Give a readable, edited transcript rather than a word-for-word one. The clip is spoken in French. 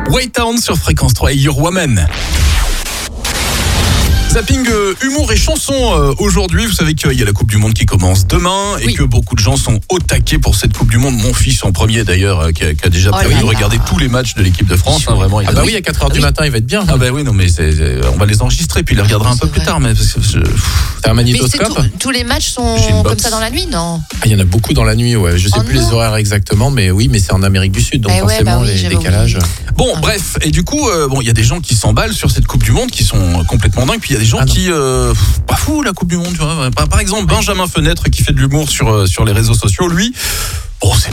Waytown sur Fréquence 3 et Your Woman. Zapping humour et chanson aujourd'hui. Vous savez qu'il y a la Coupe du Monde qui commence demain et que beaucoup de gens sont au taquet pour cette Coupe du Monde. Mon fils en premier d'ailleurs qui a déjà prévu de regarder tous les matchs de l'équipe de France. Vraiment, ah bah oui, à 4h du matin, il va être bien. Ah bah oui, non mais on va les enregistrer puis il les regardera un peu plus tard. Mais parce que c'est un magnétoscope. Tous les matchs sont comme ça dans la nuit, non? Il y en a beaucoup dans la nuit, ouais. Je sais plus les horaires exactement, mais oui, mais c'est en Amérique du Sud, donc forcément les décalages. Bon, bref, et du coup, il y a des gens qui s'emballent sur cette Coupe du Monde, qui sont complètement dingues. Puis il y a des gens qui pas fou la Coupe du Monde, tu vois. Par exemple, Benjamin Fenêtre qui fait de l'humour sur les réseaux sociaux, lui, c'est